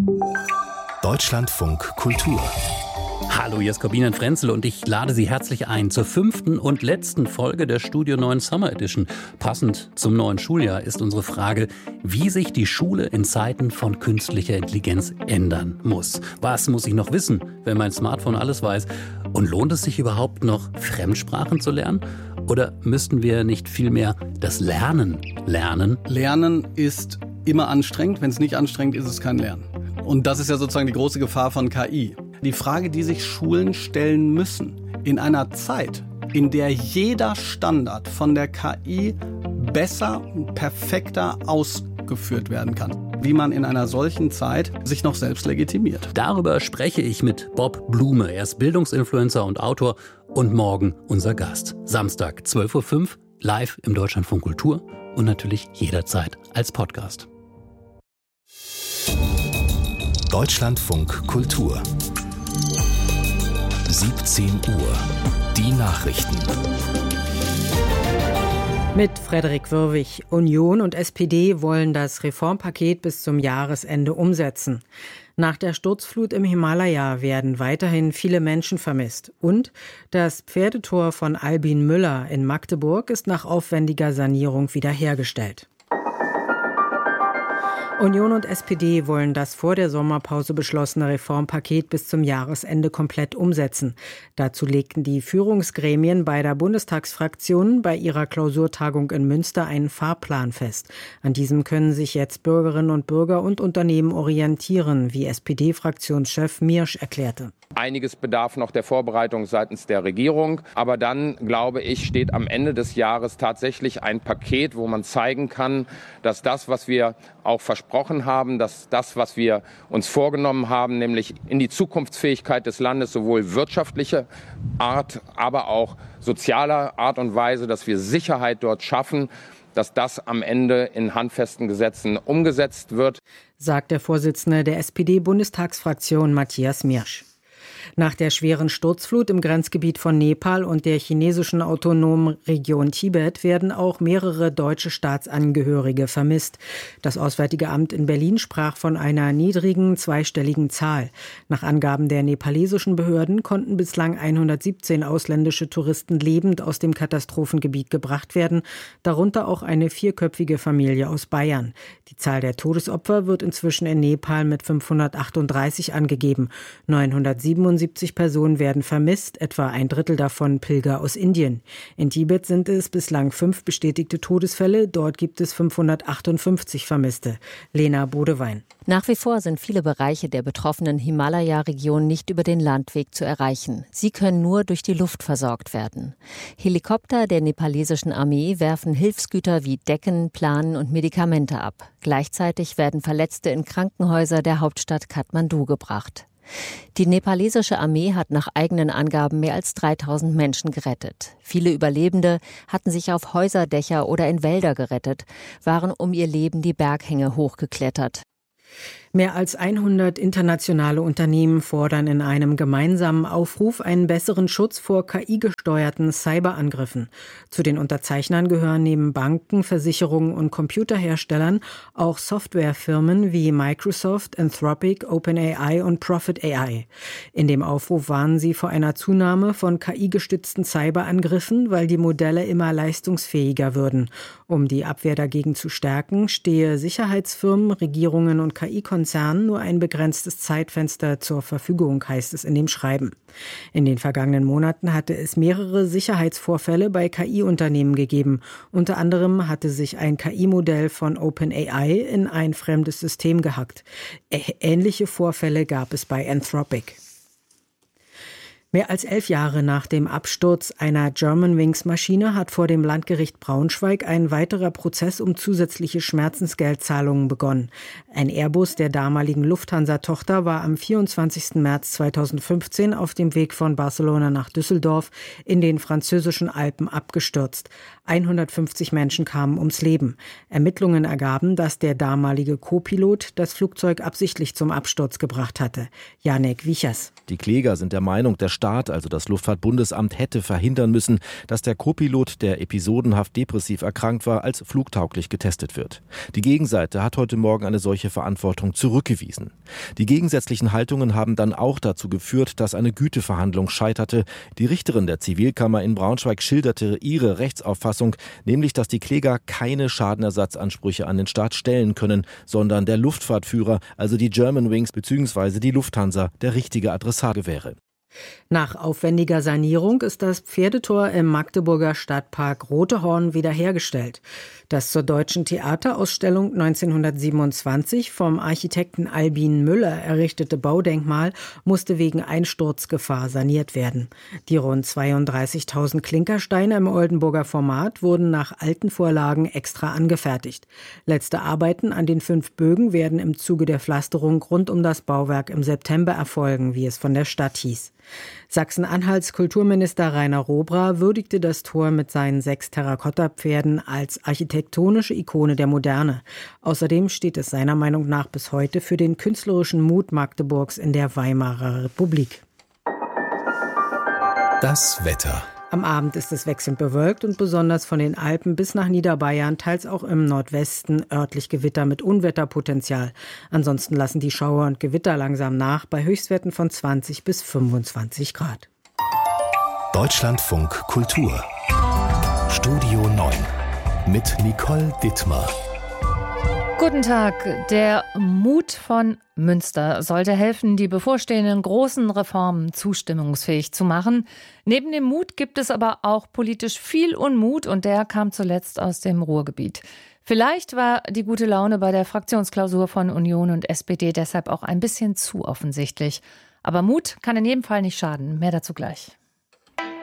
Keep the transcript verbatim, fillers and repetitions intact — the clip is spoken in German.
Deutschlandfunk Kultur. Hallo, hier ist Corbinian Frenzel und ich lade Sie herzlich ein zur fünften und letzten Folge der Studio neun Summer Edition. Passend zum neuen Schuljahr ist unsere Frage, wie sich die Schule in Zeiten von künstlicher Intelligenz ändern muss. Was muss ich noch wissen, wenn mein Smartphone alles weiß? Und lohnt es sich überhaupt noch, Fremdsprachen zu lernen? Oder müssten wir nicht vielmehr das Lernen lernen? Lernen ist immer anstrengend. Wenn es nicht anstrengend ist, ist es kein Lernen. Und das ist ja sozusagen die große Gefahr von K I. Die Frage, die sich Schulen stellen müssen, in einer Zeit, in der jeder Standard von der K I besser und perfekter ausgeführt werden kann, wie man in einer solchen Zeit sich noch selbst legitimiert. Darüber spreche ich mit Bob Blume. Er ist Bildungsinfluencer und Autor und morgen unser Gast. Samstag, zwölf Uhr fünf, live im Deutschlandfunk Kultur und natürlich jederzeit als Podcast. Deutschlandfunk Kultur. siebzehn Uhr. Die Nachrichten. Mit Frederik Wirwig. Union und S P D wollen das Reformpaket bis zum Jahresende umsetzen. Nach der Sturzflut im Himalaya werden weiterhin viele Menschen vermisst. Und das Pferdetor von Albin Müller in Magdeburg ist nach aufwendiger Sanierung wiederhergestellt. Union und S P D wollen das vor der Sommerpause beschlossene Reformpaket bis zum Jahresende komplett umsetzen. Dazu legten die Führungsgremien beider Bundestagsfraktionen bei ihrer Klausurtagung in Münster einen Fahrplan fest. An diesem können sich jetzt Bürgerinnen und Bürger und Unternehmen orientieren, wie S P D-Fraktionschef Miersch erklärte. Einiges bedarf noch der Vorbereitung seitens der Regierung. Aber dann, glaube ich, steht am Ende des Jahres tatsächlich ein Paket, wo man zeigen kann, dass das, was wir auch versprochen haben, dass das, was wir uns vorgenommen haben, nämlich in die Zukunftsfähigkeit des Landes, sowohl wirtschaftliche Art, aber auch sozialer Art und Weise, dass wir Sicherheit dort schaffen, dass das am Ende in handfesten Gesetzen umgesetzt wird, sagt der Vorsitzende der S P D-Bundestagsfraktion Matthias Miersch. Nach der schweren Sturzflut im Grenzgebiet von Nepal und der chinesischen autonomen Region Tibet werden auch mehrere deutsche Staatsangehörige vermisst. Das Auswärtige Amt in Berlin sprach von einer niedrigen zweistelligen Zahl. Nach Angaben der nepalesischen Behörden konnten bislang hundertsiebzehn ausländische Touristen lebend aus dem Katastrophengebiet gebracht werden, darunter auch eine vierköpfige Familie aus Bayern. Die Zahl der Todesopfer wird inzwischen in Nepal mit fünfhundertachtunddreißig angegeben. neunhundertsiebenundsiebzig Personen werden vermisst, etwa ein Drittel davon Pilger aus Indien. In Tibet sind es bislang fünf bestätigte Todesfälle, dort gibt es fünfhundertachtundfünfzig Vermisste. Lena Bodewein. Nach wie vor sind viele Bereiche der betroffenen Himalaya-Region nicht über den Landweg zu erreichen. Sie können nur durch die Luft versorgt werden. Helikopter der nepalesischen Armee werfen Hilfsgüter wie Decken, Planen und Medikamente ab. Gleichzeitig werden Verletzte in Krankenhäuser der Hauptstadt Kathmandu gebracht. Die nepalesische Armee hat nach eigenen Angaben mehr als dreitausend Menschen gerettet. Viele Überlebende hatten sich auf Häuserdächer oder in Wälder gerettet, waren um ihr Leben die Berghänge hochgeklettert. Mehr als hundert internationale Unternehmen fordern in einem gemeinsamen Aufruf einen besseren Schutz vor K I-gesteuerten Cyberangriffen. Zu den Unterzeichnern gehören neben Banken, Versicherungen und Computerherstellern auch Softwarefirmen wie Microsoft, Anthropic, OpenAI und Profit A I. In dem Aufruf warnen sie vor einer Zunahme von K I-gestützten Cyberangriffen, weil die Modelle immer leistungsfähiger würden. Um die Abwehr dagegen zu stärken, stehe Sicherheitsfirmen, Regierungen und K I-Konzernen nur ein begrenztes Zeitfenster zur Verfügung, heißt es in dem Schreiben. In den vergangenen Monaten hatte es mehrere Sicherheitsvorfälle bei K I-Unternehmen gegeben. Unter anderem hatte sich ein K I-Modell von OpenAI in ein fremdes System gehackt. Ähnliche Vorfälle gab es bei Anthropic. Mehr als elf Jahre nach dem Absturz einer Germanwings-Maschine hat vor dem Landgericht Braunschweig ein weiterer Prozess um zusätzliche Schmerzensgeldzahlungen begonnen. Ein Airbus der damaligen Lufthansa-Tochter war am vierundzwanzigsten März zweitausendfünfzehn auf dem Weg von Barcelona nach Düsseldorf in den französischen Alpen abgestürzt. hundertfünfzig Menschen kamen ums Leben. Ermittlungen ergaben, dass der damalige Co-Pilot das Flugzeug absichtlich zum Absturz gebracht hatte. Janek Wichers. Die Kläger sind der Meinung, der Staat, also das Luftfahrtbundesamt, hätte verhindern müssen, dass der Co-Pilot, der episodenhaft depressiv erkrankt war, als flugtauglich getestet wird. Die Gegenseite hat heute Morgen eine solche Verantwortung zurückgewiesen. Die gegensätzlichen Haltungen haben dann auch dazu geführt, dass eine Güteverhandlung scheiterte. Die Richterin der Zivilkammer in Braunschweig schilderte ihre Rechtsauffassung, nämlich, dass die Kläger keine Schadenersatzansprüche an den Staat stellen können, sondern der Luftfahrtführer, also die Germanwings bzw. die Lufthansa, der richtige Adressat wäre. Nach aufwendiger Sanierung ist das Pferdetor im Magdeburger Stadtpark Rotehorn wiederhergestellt. Das zur Deutschen Theaterausstellung neunzehnhundertsiebenundzwanzig vom Architekten Albin Müller errichtete Baudenkmal musste wegen Einsturzgefahr saniert werden. Die rund zweiunddreißigtausend Klinkersteine im Oldenburger Format wurden nach alten Vorlagen extra angefertigt. Letzte Arbeiten an den fünf Bögen werden im Zuge der Pflasterung rund um das Bauwerk im September erfolgen, wie es von der Stadt hieß. Sachsen-Anhalts Kulturminister Rainer Robra würdigte das Tor mit seinen sechs Terrakotta-Pferden als architektonische Ikone der Moderne. Außerdem steht es seiner Meinung nach bis heute für den künstlerischen Mut Magdeburgs in der Weimarer Republik. Das Wetter. Am Abend ist es wechselnd bewölkt und besonders von den Alpen bis nach Niederbayern, teils auch im Nordwesten, örtlich Gewitter mit Unwetterpotenzial. Ansonsten lassen die Schauer und Gewitter langsam nach, bei Höchstwerten von zwanzig bis fünfundzwanzig Grad. Deutschlandfunk Kultur. Studio neun mit Nicole Dittmar. Guten Tag. Der Mut von Münster sollte helfen, die bevorstehenden großen Reformen zustimmungsfähig zu machen. Neben dem Mut gibt es aber auch politisch viel Unmut und der kam zuletzt aus dem Ruhrgebiet. Vielleicht war die gute Laune bei der Fraktionsklausur von Union und S P D deshalb auch ein bisschen zu offensichtlich. Aber Mut kann in jedem Fall nicht schaden. Mehr dazu gleich.